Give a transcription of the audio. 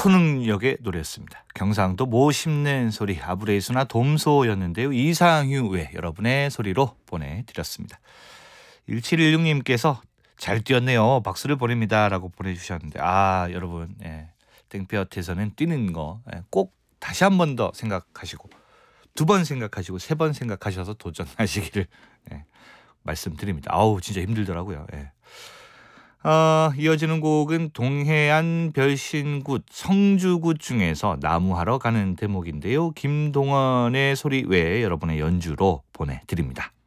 초능력의 노래였습니다. 경상도 모 심는 소리 아브레이수나 돔소였는데요. 이상휴 외 여러분의 소리로 보내드렸습니다. 1716님께서 잘 뛰었네요. 박수를 보냅니다. 라고 보내주셨는데 여러분 땡볕에서는 뛰는 거 꼭 다시 한 번 더 생각하시고 2번 생각하시고 3번 생각하셔서 도전하시기를 말씀드립니다. 진짜 힘들더라고요. 이어지는 곡은 동해안 별신굿 성주굿 중에서 나무하러 가는 대목인데요. 김동원의 소리 외에 여러분의 연주로 보내드립니다.